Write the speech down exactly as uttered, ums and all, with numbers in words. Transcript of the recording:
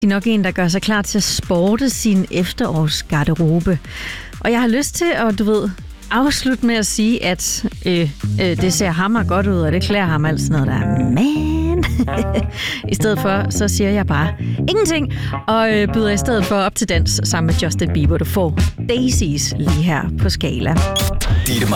Det er nok en, der gør sig klar til at sporte sin efterårsgarderobe. Og jeg har lyst til at, du ved, afslutte med at sige, at øh, øh, det ser hammer godt ud, og det klæder ham alt sådan noget der. Men i stedet for, så siger jeg bare ingenting, og øh, byder i stedet for op til dans sammen med Justin Bieber. Du får Daisies lige her på Skala.